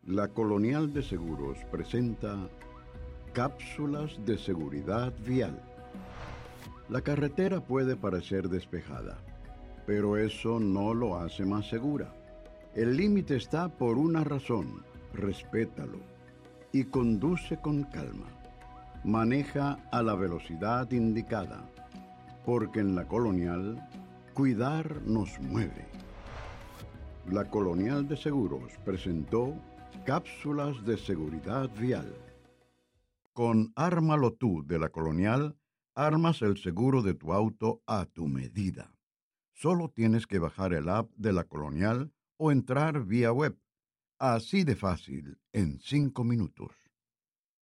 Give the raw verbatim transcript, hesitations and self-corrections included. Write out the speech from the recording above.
La Colonial de Seguros presenta cápsulas de seguridad vial. La carretera puede parecer despejada, pero eso no lo hace más segura. El límite está por una razón: respétalo y conduce con calma. Maneja a la velocidad indicada, porque en la Colonial, cuidar nos mueve. La Colonial de Seguros presentó cápsulas de seguridad vial. Con Ármalo Tú de la Colonial, armas el seguro de tu auto a tu medida. Solo tienes que bajar el app de la Colonial o entrar vía web. Así de fácil, en cinco minutos.